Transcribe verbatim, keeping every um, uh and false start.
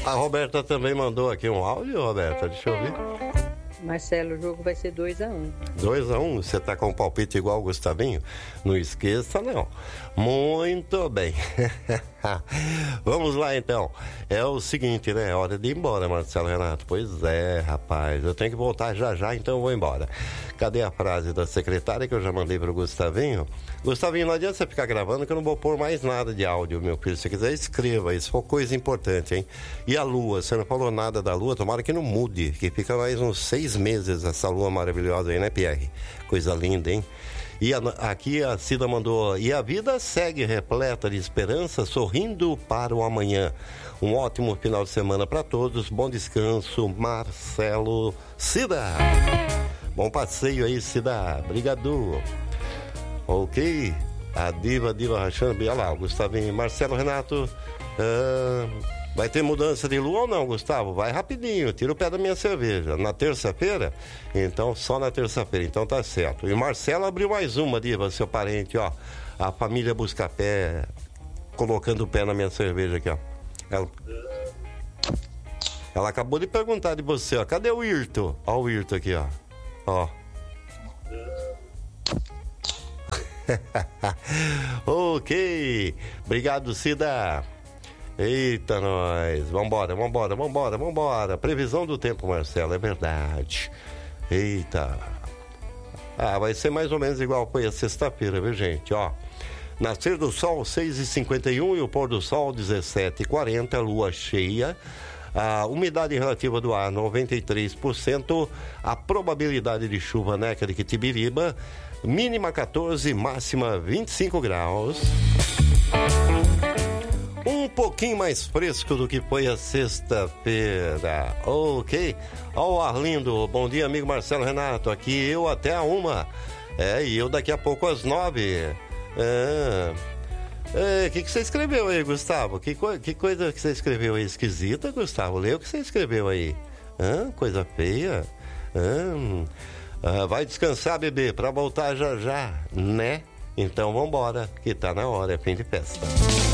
A Roberta também mandou aqui um áudio, Roberta, deixa eu ver. Marcelo, o jogo vai ser dois a um. dois a um? Você tá com um palpite igual o Gustavinho? Não esqueça, não. Muito bem. Vamos lá, então. É o seguinte, né? É hora de ir embora, Marcelo Renato. Pois é, rapaz. Eu tenho que voltar já já, então eu vou embora. Cadê a frase da secretária que eu já mandei pro Gustavinho? Gustavinho, não adianta você ficar gravando que eu não vou pôr mais nada de áudio, meu filho. Se você quiser, escreva. Isso foi coisa importante, hein? E a lua? Você não falou nada da lua? Tomara que não mude, que fica mais uns seis meses essa lua maravilhosa aí, né, Pierre? Coisa linda, hein? E a, aqui a Cida mandou: e a vida segue repleta de esperança, sorrindo para o amanhã. Um ótimo final de semana para todos, bom descanso, Marcelo Cida. Bom passeio aí, Cida. Obrigado. Ok. A diva, diva rachando. Olha lá, o Gustavinho. Marcelo Renato. Ah, vai ter mudança de lua ou não, Gustavo? Vai rapidinho, tira o pé da minha cerveja. Na terça-feira? Então, só na terça-feira. Então tá certo. E Marcelo abriu mais uma, diva, seu parente, ó. A família Buscapé, colocando o pé na minha cerveja aqui, ó. Ela, ela acabou de perguntar de você, ó. Cadê o Irto? Ó o Irto aqui, ó. Ó. Ok. Obrigado, Cida. Eita, nós. Vambora, vambora, vambora, vambora. Previsão do tempo, Marcelo, é verdade. Eita. Ah, vai ser mais ou menos igual foi a sexta-feira, viu, gente? Ó. Nascer do sol, seis e cinquenta e um, e o pôr do sol, dezessete e quarenta, lua cheia. A umidade relativa do ar, noventa e três por cento. A probabilidade de chuva, né, de Quitibiriba, mínima quatorze, máxima vinte e cinco graus. Um pouquinho mais fresco do que foi a sexta-feira. Ok. Ó o Arlindo. Bom dia, amigo Marcelo Renato. Aqui eu até a uma. É, e eu daqui a pouco às nove. É... O que, que você escreveu aí, Gustavo? Que, co- que coisa que você escreveu aí esquisita, Gustavo? Lê o que você escreveu aí. Hã? Coisa feia? Hã? Ah, vai descansar, bebê, pra voltar já já, né? Então vambora, que tá na hora, é fim de festa.